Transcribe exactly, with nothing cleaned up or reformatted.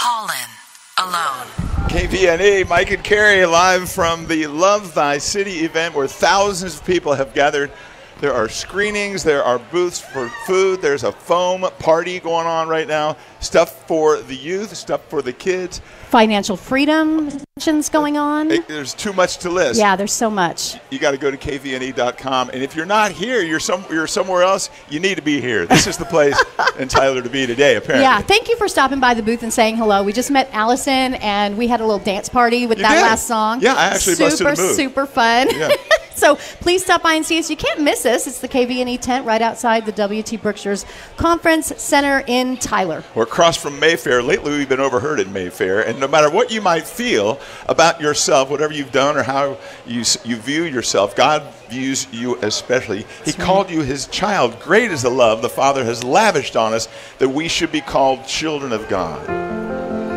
Call in alone. K V N E, Mike and Carrie live from the Love Thy City event where thousands of people have gathered. There are screenings, there are booths for food, there's a foam party going on right now, stuff for the youth, stuff for the kids. Financial freedom sessions going on. It, there's too much to list. Yeah, there's so much. You got to go to K V N E dot com, and if you're not here, you're some you're somewhere else, you need to be here. This is the place in Tyler to be today, apparently. Yeah, thank you for stopping by the booth and saying hello. We just met Allison, and we had a little dance party with You that did? last song. Yeah, I actually super, busted a move. Super fun. Yeah. So please stop by and see us. You can't miss us. It's the K V N E tent right outside the W T Berkshires Conference Center in Tyler. We're across from Mayfair. Lately, we've been overheard at Mayfair, and no matter what you might feel about yourself, whatever you've done or how you you view yourself, God views you especially. He That's called right. you his child. Great is the love the Father has lavished on us that we should be called children of God.